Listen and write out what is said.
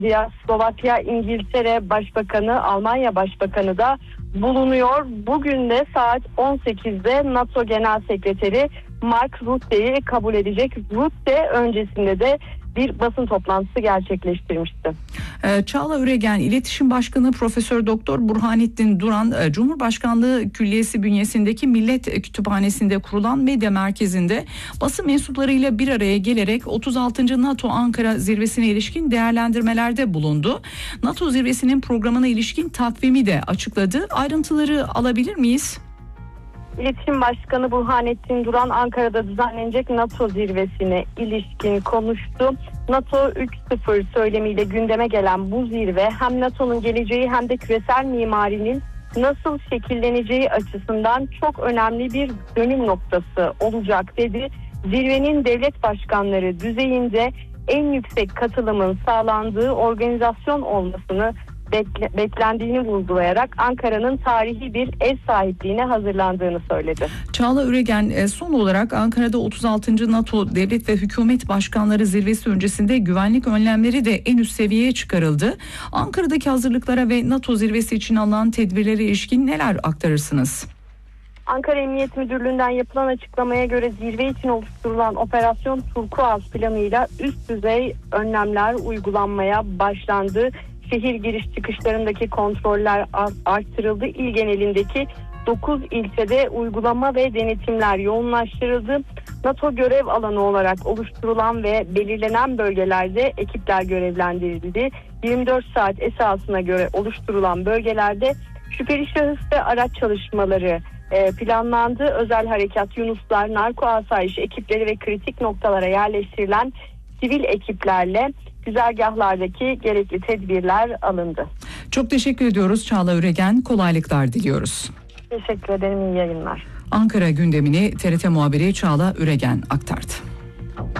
Slovakya, İngiltere Başbakanı, Almanya Başbakanı da bulunuyor. Bugün de saat 18'de NATO Genel Sekreteri Mark Rutte'yi kabul edecek. Rutte öncesinde de bir basın toplantısı gerçekleştirmişti. Çağla Üregen, İletişim Başkanı Profesör Doktor Burhanettin Duran, Cumhurbaşkanlığı Külliyesi bünyesindeki Millet Kütüphanesi'nde kurulan medya merkezinde basın mensuplarıyla bir araya gelerek 36. NATO Ankara Zirvesi'ne ilişkin değerlendirmelerde bulundu. NATO Zirvesi'nin programına ilişkin takvimi de açıkladı. Ayrıntıları alabilir miyiz? İletişim Başkanı Burhanettin Duran Ankara'da düzenlenecek NATO zirvesine ilişkin konuştu. NATO 3.0 söylemiyle gündeme gelen bu zirve hem NATO'nun geleceği hem de küresel mimarinin nasıl şekilleneceği açısından çok önemli bir dönüm noktası olacak dedi. Zirvenin devlet başkanları düzeyinde en yüksek katılımın sağlandığı organizasyon olmasını beklendiğini vurgulayarak Ankara'nın tarihi bir ev sahipliğine hazırlandığını söyledi. Çağla Üregen, son olarak Ankara'da 36. NATO Devlet ve Hükümet Başkanları Zirvesi öncesinde güvenlik önlemleri de en üst seviyeye çıkarıldı. Ankara'daki hazırlıklara ve NATO Zirvesi için alınan tedbirlere ilişkin neler aktarırsınız? Ankara Emniyet Müdürlüğü'nden yapılan açıklamaya göre zirve için oluşturulan Operasyon Turkuaz planıyla üst düzey önlemler uygulanmaya başlandı. Şehir giriş çıkışlarındaki kontroller arttırıldı. İl genelindeki 9 ilçede uygulama ve denetimler yoğunlaştırıldı. NATO görev alanı olarak oluşturulan ve belirlenen bölgelerde ekipler görevlendirildi. 24 saat esasına göre oluşturulan bölgelerde şüpheli şahıs ve araç çalışmaları planlandı. Özel harekat, Yunuslar, narko asayiş ekipleri ve kritik noktalara yerleştirilen sivil ekiplerle güzergahlardaki gerekli tedbirler alındı. Çok teşekkür ediyoruz Çağla Üregen. Kolaylıklar diliyoruz. Teşekkür ederim. İyi yayınlar. Ankara gündemini TRT muhabiri Çağla Üregen aktardı.